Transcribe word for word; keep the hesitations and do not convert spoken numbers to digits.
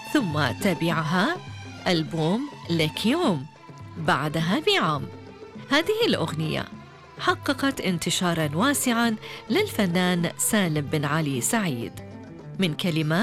ثم تبعها ألبوم لك يوم بعدها بعام. هذه الأغنية حققت انتشاراً واسعاً للفنان سالم بن علي سعيد من كلمات